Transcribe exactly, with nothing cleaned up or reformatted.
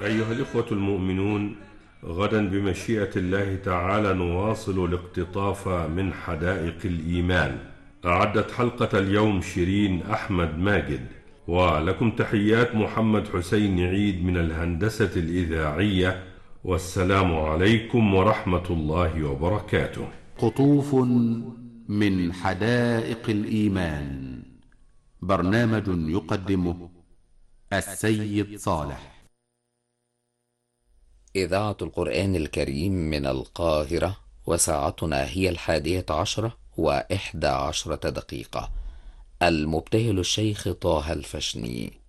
أيها الإخوة المؤمنون، غدا بمشيئة الله تعالى نواصل الاقتطاف من حدائق الإيمان. أعدت حلقة اليوم شيرين أحمد ماجد، ولكم تحيات محمد حسين عيد من الهندسة الإذاعية، والسلام عليكم ورحمة الله وبركاته. قطوف من حدائق الإيمان، برنامج يقدمه السيد صالح. إذاعة القرآن الكريم من القاهرة، وساعتنا هي الحادية عشرة وإحدى عشرة دقيقة. المبتهل الشيخ طه الفشني.